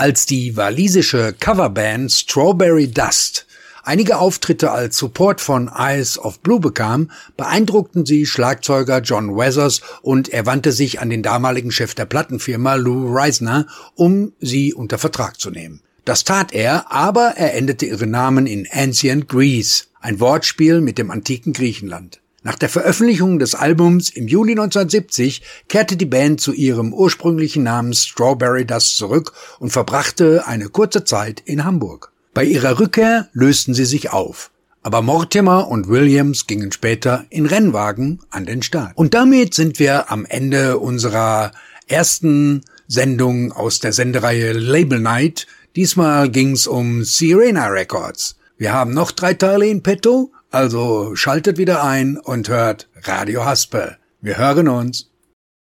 Als die walisische Coverband Strawberry Dust einige Auftritte als Support von Eyes of Blue bekam, beeindruckten sie Schlagzeuger John Weathers und er wandte sich an den damaligen Chef der Plattenfirma Lou Reisner, um sie unter Vertrag zu nehmen. Das tat er, aber er änderte ihren Namen in Ancient Greece, ein Wortspiel mit dem antiken Griechenland. Nach der Veröffentlichung des Albums im Juli 1970 kehrte die Band zu ihrem ursprünglichen Namen Strawberry Dust zurück und verbrachte eine kurze Zeit in Hamburg. Bei ihrer Rückkehr lösten sie sich auf, aber Mortimer und Williams gingen später in Rennwagen an den Start. Und damit sind wir am Ende unserer ersten Sendung aus der Sendereihe Label Night. Diesmal ging's um Sirena Records. Wir haben noch 3 Teile in petto, also schaltet wieder ein und hört Radio Haspel. Wir hören uns.